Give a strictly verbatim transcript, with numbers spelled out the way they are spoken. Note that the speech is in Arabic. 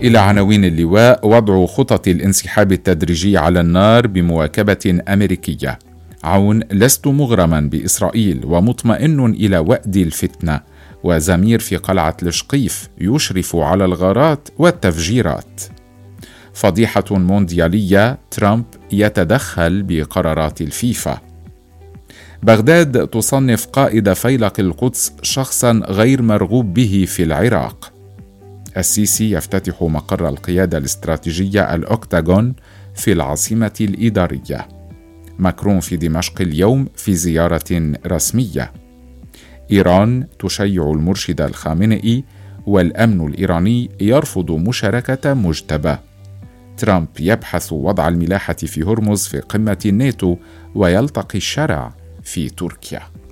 إلى عناوين اللواء: وضع خطط الانسحاب التدريجي على النار بمواكبة أمريكية. عون: لست مغرما بإسرائيل ومطمئن إلى وأد الفتنة. وزمير في قلعة الشقيف يشرف على الغارات والتفجيرات. فضيحة مونديالية: ترامب يتدخل بقرارات الفيفا. بغداد تصنف قائد فيلق القدس شخصا غير مرغوب به في العراق. السيسي يفتتح مقر القيادة الاستراتيجية الأوكتاغون في العاصمة الإدارية. ماكرون في دمشق اليوم في زيارة رسمية. إيران تشيع المرشد الخامنئي والأمن الإيراني يرفض مشاركة مجتبى. ترامب يبحث وضع الملاحة في هرمز في قمة الناتو ويلتقي الشرع في تركيا.